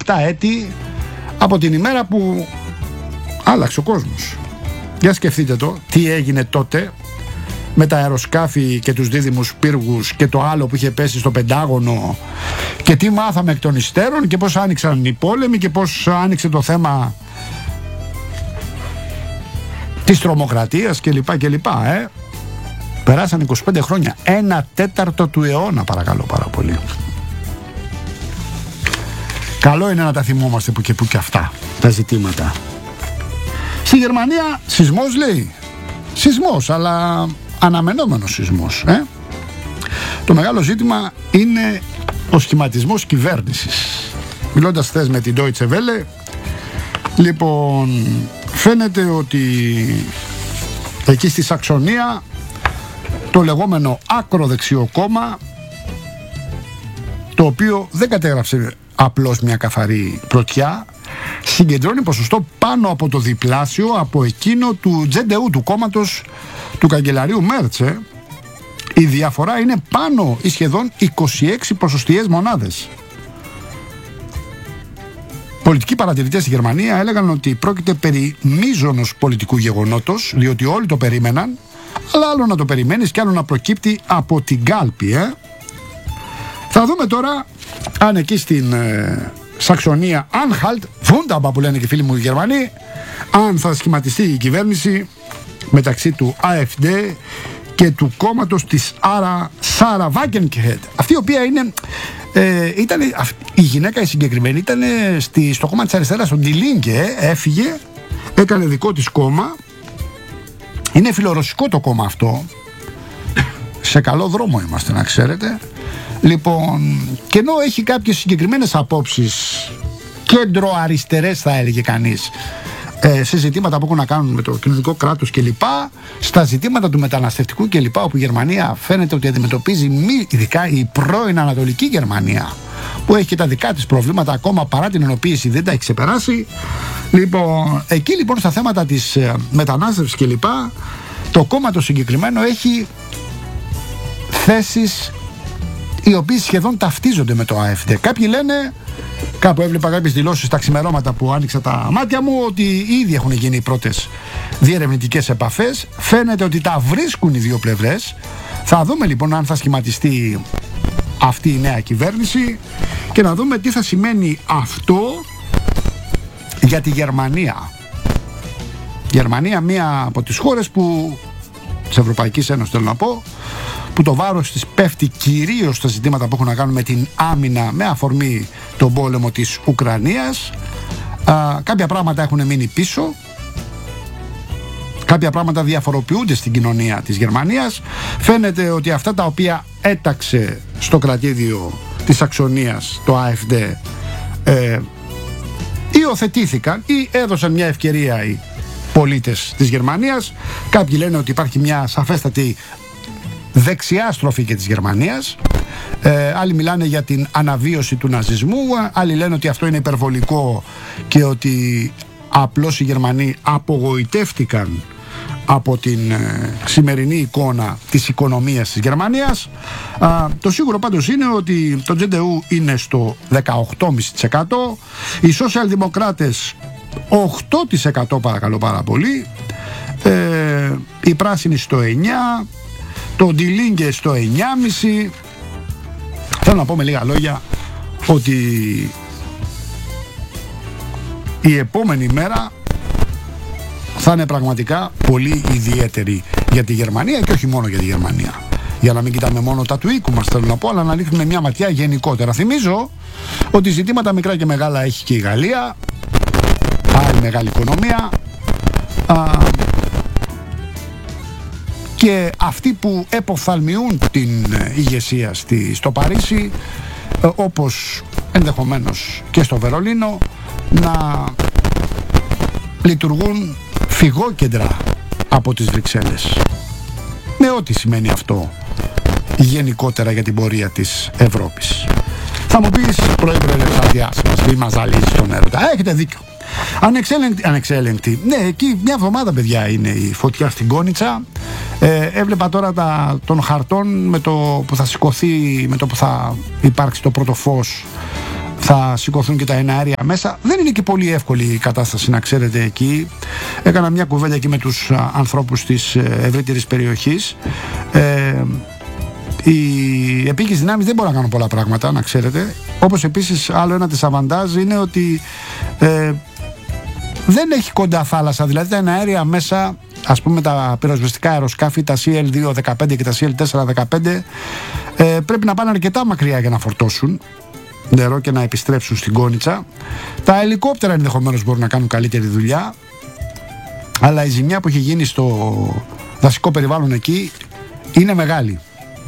έτη από την ημέρα που άλλαξε ο κόσμος. Για σκεφτείτε το, τι έγινε τότε με τα αεροσκάφη και τους δίδυμους πύργους και το άλλο που είχε πέσει στο Πεντάγωνο και τι μάθαμε εκ των υστέρων και πώς άνοιξαν οι πόλεμοι και πώς άνοιξε το θέμα της τρομοκρατίας κλπ. Περάσαν 25 χρόνια, 1/4 του αιώνα, παρακαλώ πάρα πολύ. Καλό είναι να τα θυμόμαστε που και αυτά τα ζητήματα. Στη Γερμανία σεισμός, λέει. Σεισμός, αλλά αναμενόμενος σεισμός. Το μεγάλο ζήτημα είναι ο σχηματισμός κυβέρνησης. Μιλώντας χθες με την Deutsche Welle, λοιπόν, φαίνεται ότι εκεί στη Σαξονία το λεγόμενο άκροδεξιό κόμμα, το οποίο δεν κατέγραψε απλώς μια καθαρή πρωτιά, συγκεντρώνει ποσοστό πάνω από το διπλάσιο από εκείνο του CDU, του κόμματος του καγκελαρίου Μέρτσε. Η διαφορά είναι πάνω ή σχεδόν 26 ποσοστιαίες μονάδες. Πολιτικοί παρατηρητές στη Γερμανία έλεγαν ότι πρόκειται περί μείζωνος πολιτικού γεγονότος, διότι όλοι το περίμεναν, αλλά άλλο να το περιμένεις και άλλο να προκύπτει από την κάλπη. Θα δούμε τώρα αν εκεί στην Σαξονία Anhalt, Wunderbar που λένε και οι φίλοι μου οι Γερμανοί, αν θα σχηματιστεί η κυβέρνηση μεταξύ του AfD και του κόμματος της Sarah Wagenknecht, αυτή η οποία είναι η γυναίκα η συγκεκριμένη ήταν στο κόμμα της αριστεράς, στον Die Linke, έφυγε, έκανε δικό της κόμμα. Είναι φιλορωσικό το κόμμα αυτό. Σε καλό δρόμο είμαστε, να ξέρετε. Λοιπόν, και ενώ έχει κάποιες συγκεκριμένες απόψεις κέντρο-αριστερές, θα έλεγε κανείς, σε ζητήματα που έχουν να κάνουν με το κοινωνικό κράτος κλπ, στα ζητήματα του μεταναστευτικού κλπ, όπου η Γερμανία φαίνεται ότι αντιμετωπίζει, ειδικά η πρώην Ανατολική Γερμανία, που έχει και τα δικά της προβλήματα ακόμα παρά την ενοποίηση, δεν τα έχει ξεπεράσει. Λοιπόν, εκεί λοιπόν στα θέματα της μετανάστευσης κλπ, το κόμμα το συγκεκριμένο έχει θέσεις οι οποίες σχεδόν ταυτίζονται με το AfD. Κάποιοι λένε, κάπου έβλεπα κάποιες δηλώσεις στα ξημερώματα που άνοιξα τα μάτια μου, ότι ήδη έχουν γίνει οι πρώτες διερευνητικές επαφές. Φαίνεται ότι τα βρίσκουν οι δύο πλευρές. Θα δούμε λοιπόν αν θα σχηματιστεί αυτή η νέα κυβέρνηση και να δούμε τι θα σημαίνει αυτό για τη Γερμανία. Γερμανία, μία από τις χώρες της Ευρωπαϊκής Ένωσης, θέλω να πω, που το βάρος της πέφτει κυρίως στα ζητήματα που έχουν να κάνουν με την άμυνα, με αφορμή τον πόλεμο της Ουκρανίας. Κάποια πράγματα έχουν μείνει πίσω, κάποια πράγματα διαφοροποιούνται στην κοινωνία της Γερμανίας. Φαίνεται ότι αυτά τα οποία έταξε στο κρατήδιο της Σαξονίας το AfD υιοθετήθηκαν ή έδωσαν μια ευκαιρία οι πολίτες της Γερμανίας. Κάποιοι λένε ότι υπάρχει μια σαφέστατη δεξιά στροφή και της Γερμανίας. Άλλοι μιλάνε για την αναβίωση του ναζισμού, άλλοι λένε ότι αυτό είναι υπερβολικό και ότι απλώς οι Γερμανοί απογοητεύτηκαν από την σημερινή εικόνα της οικονομίας της Γερμανίας. Το σίγουρο πάντως είναι ότι το CDU είναι στο 18,5%, οι σοσιαλδημοκράτες 8%, παρακαλώ πάρα πολύ, οι πράσινοι στο 9%, το Die Linke στο 9,5%. Θέλω να πω με λίγα λόγια ότι η επόμενη μέρα θα είναι πραγματικά πολύ ιδιαίτερη για τη Γερμανία και όχι μόνο για τη Γερμανία. Για να μην κοιτάμε μόνο τα του οίκου μας, θέλω να πω, αλλά να ρίχνουμε μια ματιά γενικότερα. Θυμίζω ότι ζητήματα μικρά και μεγάλα έχει και η Γαλλία, άλλη μεγάλη οικονομία, και αυτοί που εποφθαλμιούν την ηγεσία στο Παρίσι, όπως ενδεχομένως και στο Βερολίνο, να λειτουργούν φυγόκεντρα από τις Βρυξέλλες, με ό,τι σημαίνει αυτό γενικότερα για την πορεία της Ευρώπης. Θα μου πεις, πρόεδρε Εξαρτιάς μας, μη μας ζαλίζει τον έρωτα. Έχετε δίκιο. Ανεξέλεγκτη. Ναι, εκεί μια εβδομάδα, παιδιά, είναι η φωτιά στην Κόνιτσα. Έβλεπα τώρα των χαρτών, με το που θα σηκωθεί, με το που θα υπάρξει το πρώτο φως, θα σηκωθούν και τα εναέρια μέσα. Δεν είναι και πολύ εύκολη η κατάσταση, να ξέρετε, εκεί. Έκανα μια κουβέντα εκεί με τους ανθρώπους της ευρύτερης περιοχής. Οι επίκες δυνάμεις δεν μπορούν να κάνουν πολλά πράγματα, να ξέρετε. Όπως επίσης άλλο ένα της αβαντάζ είναι ότι δεν έχει κοντά θάλασσα, δηλαδή τα εναέρια μέσα, ας πούμε τα πυροσβεστικά αεροσκάφη, τα CL2-15 και τα CL4-15 πρέπει να πάνε αρκετά μακριά για να φορτώσουν νερό και να επιστρέψουν στην Κόνιτσα. Τα ελικόπτερα ενδεχομένως μπορούν να κάνουν καλύτερη δουλειά, αλλά η ζημιά που έχει γίνει στο δασικό περιβάλλον εκεί είναι μεγάλη.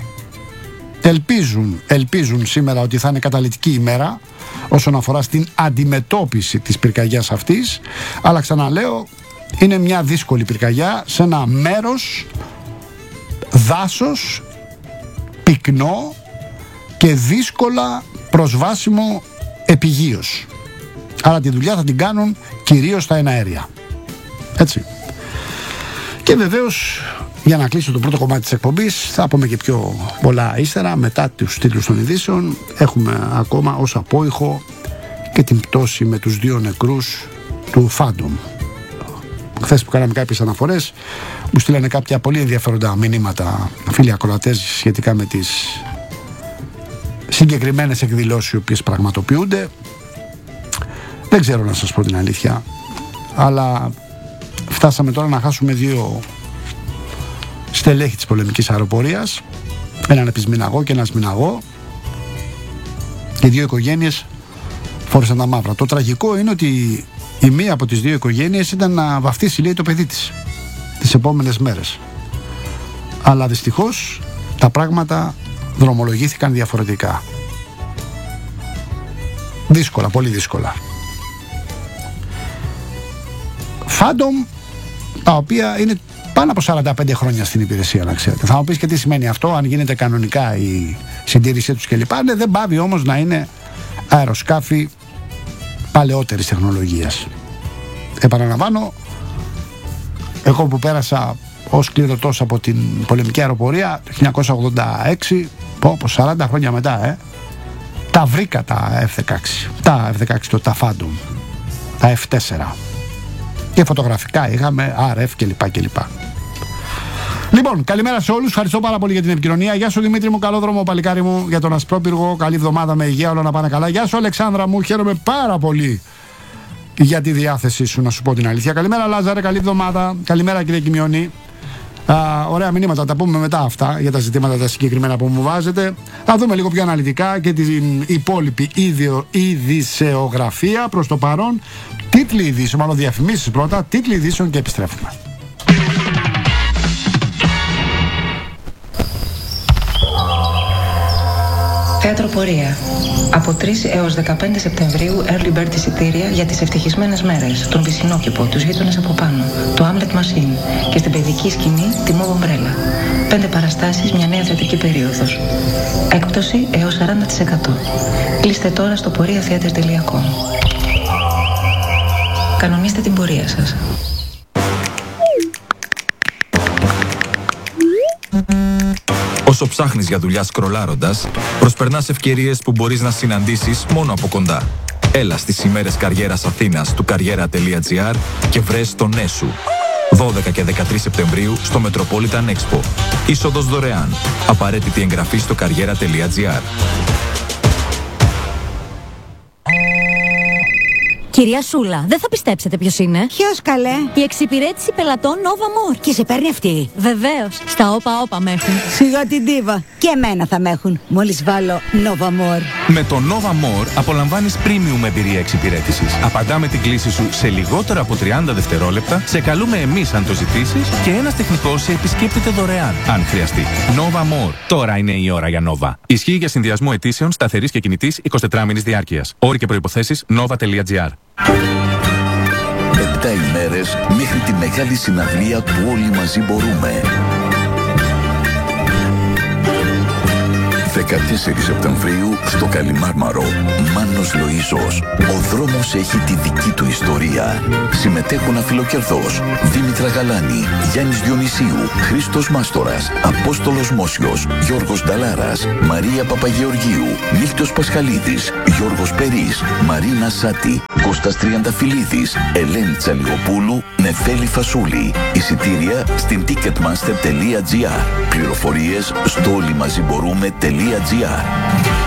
Ελπίζουν σήμερα ότι θα είναι καταλυτική ημέρα όσον αφορά στην αντιμετώπιση της πυρκαγιάς αυτής, αλλά ξαναλέω, είναι μια δύσκολη πυρκαγιά σε ένα μέρος δάσος πυκνό και δύσκολα προσβάσιμο επιγείως. Άρα τη δουλειά θα την κάνουν κυρίως τα εναέρια. Έτσι. Και βεβαίως, για να κλείσω το πρώτο κομμάτι της εκπομπής, θα πούμε και πιο πολλά ύστερα, μετά τους τίτλους των ειδήσεων. Έχουμε ακόμα ως απόϊχο και την πτώση με τους 2 νεκρούς του Phantom. Χθες που κάναμε κάποιες αναφορές, μου στείλανε κάποια πολύ ενδιαφέροντα μηνύματα φίλοι ακροατές σχετικά με τις συγκεκριμένες εκδηλώσεις οι οποίες πραγματοποιούνται. Δεν ξέρω να σας πω την αλήθεια, αλλά φτάσαμε τώρα να χάσουμε 2 στελέχη της πολεμικής αεροπορίας, έναν επισμηναγό και ένα σμηναγό, και 2 οικογένειες φόρησαν τα μαύρα. Το τραγικό είναι ότι η μία από τις 2 οικογένειες ήταν να βαφτίσει, λέει, το παιδί της τις επόμενες μέρες, αλλά δυστυχώς τα πράγματα δρομολογήθηκαν διαφορετικά. Δύσκολα, πολύ δύσκολα. Phantom, τα οποία είναι πάνω από 45 χρόνια στην υπηρεσία, να ξέρετε. Θα μου πεις και τι σημαίνει αυτό, αν γίνεται κανονικά η συντήρησή τους κλπ. Ναι, δεν πάβει όμως να είναι αεροσκάφη παλαιότερης τεχνολογίας. Επαναλαμβάνω, εγώ που πέρασα ως κληρωτός από την πολεμική αεροπορία το 1986, 40 χρόνια μετά, τα βρήκα τα F-16, τα Phantom, τα F-4. Και φωτογραφικά είχαμε RF κλπ. Λοιπόν, καλημέρα σε όλους. Ευχαριστώ πάρα πολύ για την επικοινωνία. Γεια σου Δημήτρη μου, καλό δρόμο παλικάρι μου για τον Ασπρόπυργο. Καλή εβδομάδα με υγεία, όλα να πάνε καλά. Γεια σου Αλεξάνδρα μου, χαίρομαι πάρα πολύ για τη διάθεσή σου, να σου πω την αλήθεια. Καλημέρα Λάζαρε, καλή εβδομάδα. Καλημέρα κύριε Κιμιώνη. Ωραία μηνύματα, τα πούμε μετά αυτά για τα ζητήματα τα συγκεκριμένα που μου βάζετε. Θα δούμε λίγο πιο αναλυτικά και την υπόλοιπη ειδησεογραφία. Προς το παρόν, τίτλοι ειδήσεων, μάλλον διαφημίσεις πρώτα, τίτλοι ειδήσεων και επιστρέφουμε. Θέατρο Πορεία. Από 3 έως 15 Σεπτεμβρίου early bird εισιτήρια για τις ευτυχισμένες μέρες, τον Πισινόκηπο, τους γείτονες από πάνω, το Hamlet Machine και στην παιδική σκηνή τη Move Umbrella. 5 παραστάσεις, μια νέα θετική περίοδος. Έκπτωση έως 40%. Κλείστε τώρα στο poriatheater.com. Κανονίστε την πορεία σας. Όσο ψάχνεις για δουλειά σκρολάροντας, προσπερνάς ευκαιρίες που μπορείς να συναντήσεις μόνο από κοντά. Έλα στις ημέρες καριέρας Αθήνας του karriera.gr και βρες το ναι σου. 12 και 13 Σεπτεμβρίου στο Metropolitan Expo. Είσοδος δωρεάν. Απαραίτητη εγγραφή στο karriera.gr. Κυρία Σούλα, δεν θα πιστέψετε ποιος είναι. Ποιος καλέ? Η εξυπηρέτηση πελατών Nova More. Και σε παίρνει αυτή? Βεβαίως. Στα όπα με έχουν. Σιγά την ντίβα. Και εμένα θα με έχουν. Μόλις βάλω Nova More. Με το Nova More απολαμβάνεις premium εμπειρία εξυπηρέτησης. Απαντάμε την κλήση σου σε λιγότερο από 30 δευτερόλεπτα. Σε καλούμε εμείς αν το ζητήσεις και ένας τεχνικός σε επισκέπτεται δωρεάν αν χρειαστεί. Nova More. Τώρα είναι η ώρα για Nova. Ισχύει για συνδυασμό αιτήσεων σταθερής και κινητής 24 μήνες διάρκειας. Όροι και προϋποθέσεις nova.gr. 7 ημέρες μέχρι τη μεγάλη συναυλία του Όλοι Μαζί Μπορούμε. 14 Σεπτεμβρίου στο Καλιμάρμαρο. Μάνος Λοΐζος. Ο δρόμος έχει τη δική του ιστορία. Συμμετέχουν Αφιλοκερδός, Δήμητρα Γαλάνη, Γιάννης Διονυσίου, Χρήστος Μάστορας, Απόστολος Μόσιος, Γιώργος Νταλάρας, Μαρία Παπαγεωργίου, Μίλτος Πασχαλίδης, Γιώργος Περής, Μαρίνα Σάτη, Κώστας Τριανταφυλλίδης, Ελένη Τσαλιοπούλου, Νεφέλη Φασούλη. Εισιτήρια στην ticketmaster.gr. Πληροφορίες στο όλοιμαζιμπορούμε.gr.